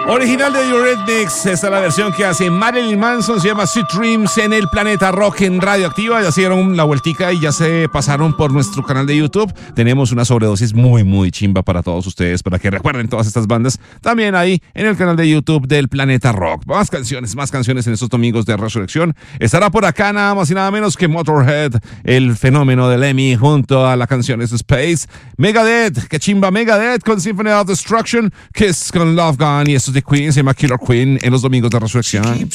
Original de Eurythmics, esta es la versión que hace Marilyn Manson, se llama Sweet Dreams en el Planeta Rock en Radioactiva. Ya se dieron la vueltica y ya se pasaron por nuestro canal de YouTube. Tenemos una sobredosis muy chimba para todos ustedes, para que recuerden todas estas bandas también ahí en el canal de YouTube del Planeta Rock. Más canciones en estos domingos de resurrección. Estará por acá nada más y nada menos que Motorhead, el fenómeno de Lemmy, junto a la canción Space. Megadeth, que chimba Megadeth con Symphony of Destruction, Kiss con Love Gun, y esto es de Queen, se llama Killer Queen en los domingos de resurrección.